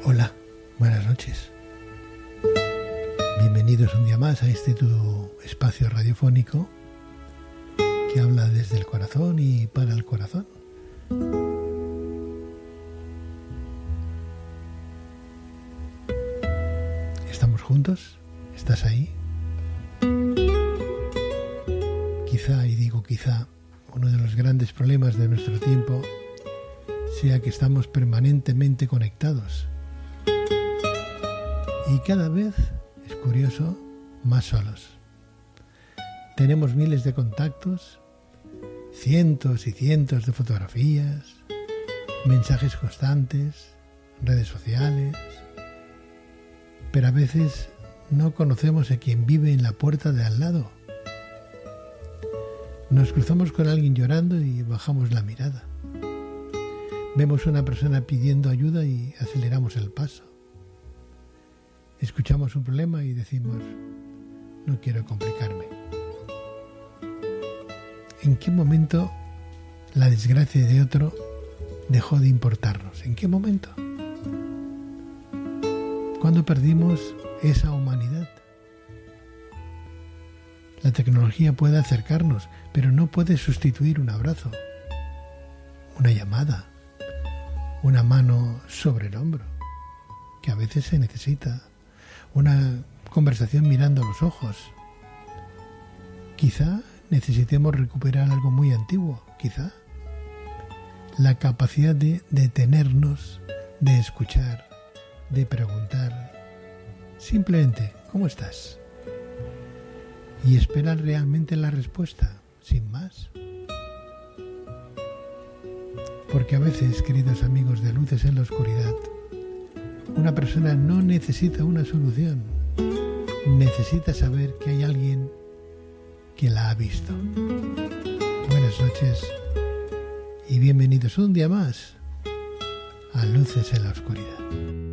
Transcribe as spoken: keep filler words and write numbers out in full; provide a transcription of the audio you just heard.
Hola, buenas noches. Bienvenidos un día más a este tu espacio radiofónico que habla desde el corazón y para el corazón. ¿Estamos juntos? ¿Estás ahí? Quizá, y digo quizá, uno de los grandes problemas de nuestro tiempo sea que estamos permanentemente conectados y cada vez, es curioso, más solos. Tenemos miles de contactos, cientos y cientos de fotografías, mensajes constantes, redes sociales, pero a veces no conocemos a quien vive en la puerta de al lado. Nos cruzamos con alguien llorando y bajamos la mirada. Vemos a una persona pidiendo ayuda y aceleramos el paso. Escuchamos un problema y decimos, no quiero complicarme. ¿En qué momento la desgracia de otro dejó de importarnos? ¿En qué momento? ¿Cuándo perdimos esa humanidad? La tecnología puede acercarnos, pero no puede sustituir un abrazo, una llamada, una mano sobre el hombro, que a veces se necesita, una conversación mirando a los ojos. Quizá necesitemos recuperar algo muy antiguo, quizá la capacidad de detenernos, de escuchar, de preguntar, simplemente, ¿cómo estás? Y esperar realmente la respuesta, sin más. Porque a veces, queridos amigos de Luces en la Oscuridad, una persona no necesita una solución, necesita saber que hay alguien que la ha visto. Buenas noches y bienvenidos un día más a Luces en la Oscuridad.